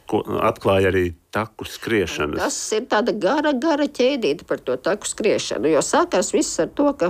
atklāja arī taku skriešanu. Tas ir tāda gara ķēdīte par to taku skriešanu, jo sākās viss ar to, ka,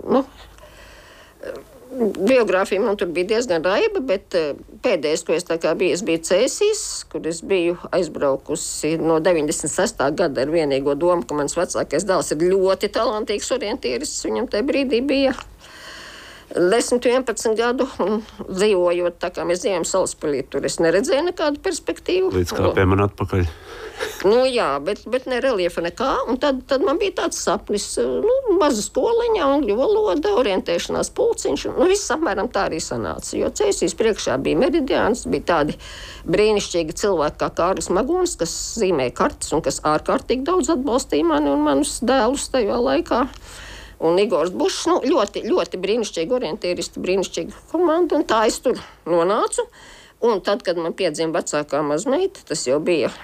biogrāfija man tur bija diezgan raiba, bet pēdējais, ko es tā kā biju, es biju Cēsīs, kur es biju aizbraukusi no 96. gada ar vienīgo domu, ka mans vecākais dēls ir ļoti talantīgs orientierists. Viņam tajā brīdī bija 10, 11 gadu, un dzīvojot tā kā mēs dzīvojam Salaspilī, tur es neredzēju nekādu perspektīvu. Līdz kāpiem man atpakaļ. Jā, bet ne reliefa nekā. Un tad man bija tāds sapnis, maza skoliņa, angļu valoda, orientēšanās pulciņš. Viss apmēram tā arī sanāca. Jo Cēsīs priekšā bija Meridiāns, bija tādi brīnišķīgi cilvēki kā Kārlis Magonis, kas zīmēja kartes un kas ārkārtīgi daudz atbalstīja mani un manus dēlus tajā laikā. Un Igors Bušs, ļoti, ļoti brīnišķīgi orientieristi, brīnišķīga komanda, un tā es tur nonācu. Un tad, kad man piedzima vecākā mazmeita, tas jau bija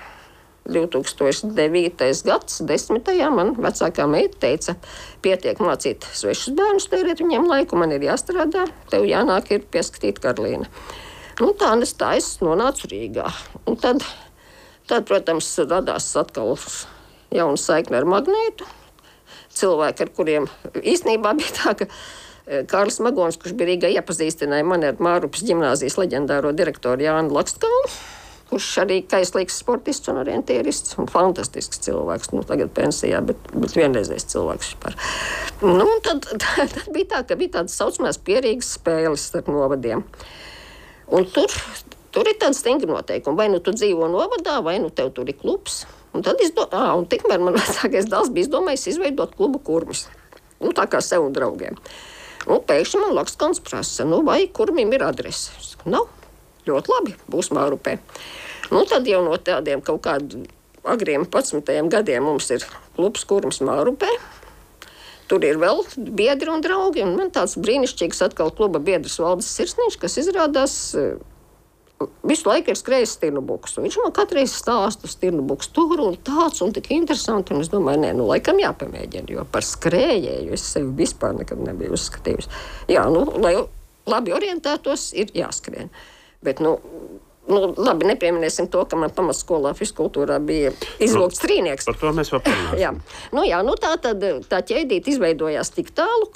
2009. gads, 10. man vecākā meita teica, pietiek mācīt svešus bērnus, tērēt viņiem laiku, man ir jāstrādā, tev jānāk ir pieskatīt Karlīna. Tā es nonācu Rīgā. Un tad, protams, radās atkal jauna saikne ar Magnētu. Cilvēki, ar kuriem īstenībā bija tā, ka Kārlis Magonis, kurš bija Rīgā, iepazīstināja mani ar Mārupas ģimnāzijas leģendāro direktoru Jānu Lakstkalnu, kurš arī kaislīgs sportists un orientierists un fantastisks cilvēks. Tagad pensijā, bet vienreizējs cilvēks vispār. Tad bija tā, ka bija tādas saucamās pierīgas spēles starp novadiem. Un tur ir tāda stingra noteikuma. Vai tu dzīvo novadā, vai tev tur ir klubs. Un tad un tikmēr man vecākais dēls bija izdomājis izveidot klubu Kurmis. Tā kā sev un draugiem. Pēkšņi man Lakstkalns prasa, vai Kurmim ir adrese. Es saku, nav. Ļoti labi, būs Mārupē. Tad jau no tādiem kaut kādiem agriem 11. gadiem mums ir klubs Kurmis Mārupē. Tur ir vēl biedri un draugi. Un man tāds brīnišķīgs atkal kluba biedrs Valdis Sirsniņš, kas izrādās visu laiku ir skrējis Stirnubuks. Viņš man katreiz stāsta Stirnubuks tur un tāds un tik interesanti. Un es domāju, laikam jāpamēģina, jo par skrējēju es sevi vispār nekad nebiju uzskatījusi. Jā, lai labi orientētos, ir jāskrien. Bet, labi, nepieminēsim to, ka man pamatskolā fiskultūrā bija izlūgts trīnieks. Par to mēs vēl parunāsim. Tā ķēdīte izveidojās tik tālu,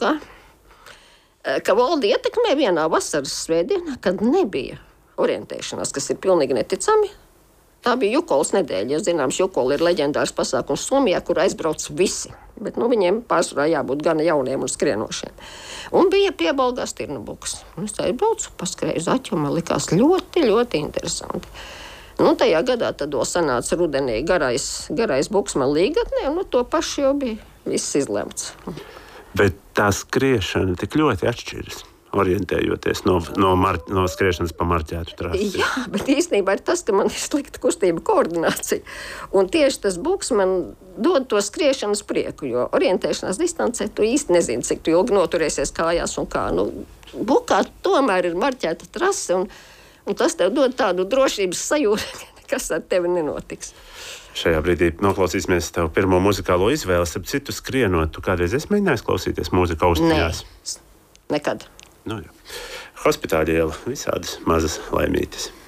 ka valdi ietekmē vienā vasaras svētdienā, kad nebija orientēšanās, kas ir pilnīgi neticami. Tā bija Jukolas nedēļa. Zināms, Jukola ir leģendārs pasākums Somijā, kur aizbrauc visi. Bet viņiem pārsvarā jābūt gan jauniem un skrienošiem. Un bija piebalgā Stirnubuks. Es aizbraucu, paskrēju zaķi, un man likās ļoti, ļoti interesanti. Tajā gadā tad vēl sanāca rudenī garais buks man līgatnē, un to pašu jau bija viss izlemts. Bet tā skriešana tik ļoti atšķiras. Orientējoties no skriešanas pa marķētu trasi. Jā, bet īstenībā ir tas, ka man ir slikta kustība koordinācija. Un tieši tas buks man dod to skriešanas prieku, jo orientēšanās distancē tu īsti nezini, cik tu ilgi noturēsies kājās un kā. Bukā tomēr ir marķēta trase, un tas tev dod tādu drošības sajūtu, kas ar tevi nenotiks. Šajā brīdī noklausīsimies tev pirmo muzikālo izvēli. Ap citu skrienot, tu kādreiz esi mēģinājis klausīties mūziku austiņās? Nē, nekad. Hospitāļa iela, visādas mazas laimītes.